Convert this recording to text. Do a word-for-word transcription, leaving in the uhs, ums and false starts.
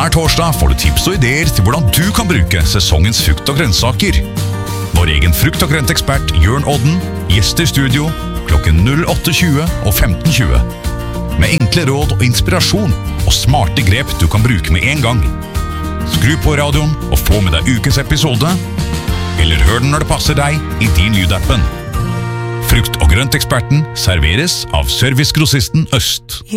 Hver torsdag får du tips og ideer til hvordan du kan bruke sesongens frukt og grønnsaker. Vår egen frukt- og grøntekspert Jørn Odden gjester studio klokken åtte tjue og femten tjue. Med enkle råd og inspirasjon og smarte grep du kan bruke med en gang. Skru på radioen og få med deg ukens episode, eller hør den når det passer deg i din lydappen. Frukt- og grønteksperten serveres av Servicegrossisten Øst.